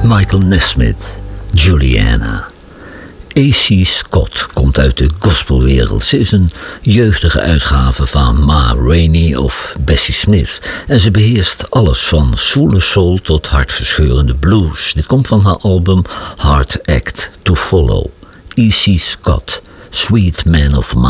Michael Nesmith, Juliana. A.C. Scott komt uit de gospelwereld. Ze is een jeugdige uitgave van Ma Rainey of Bessie Smith. En ze beheerst alles van zwoele soul tot hartverscheurende blues. Dit komt van haar album Hard Act to Follow. A.C. Scott, Sweet Man of Mine.